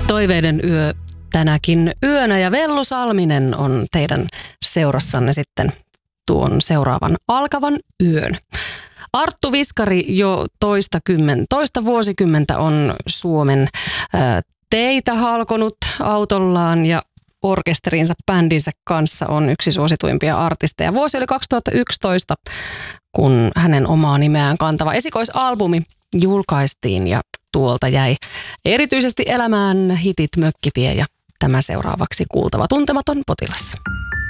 Toiveiden yö tänäkin yönä ja Vellu Salminen on teidän seurassanne sitten tuon seuraavan alkavan yön. Arttu Viskari jo toista vuosikymmentä on Suomen teitä halkonut autollaan ja orkesterinsa, bändinsä kanssa on yksi suosituimpia artisteja. Vuosi oli 2011, kun hänen omaa nimeään kantava esikoisalbumi julkaistiin ja tuolta jäi erityisesti elämään hitit Mökkitie ja tämä seuraavaksi kuultava Tuntematon potilas.